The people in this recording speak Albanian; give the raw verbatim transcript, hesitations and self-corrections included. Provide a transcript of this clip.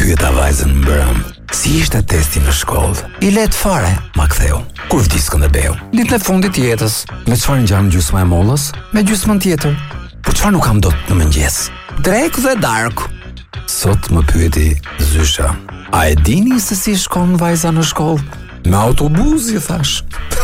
pyeta vajzën në brëm. Si ishte testi në shkollë? I let fare, ma ktheu. Kur vdi Skënderbeu? Ditën e fundit të jetës. Me çfarë ngjan gjysma e mollës? Me gjysmën tjetër. Po çfarë nuk kam dot në mëngjes? Drek dhe dark. Sot më pyeti Zysha. A e dini se si shkon vajza në shkollë? Me autobus, i thash.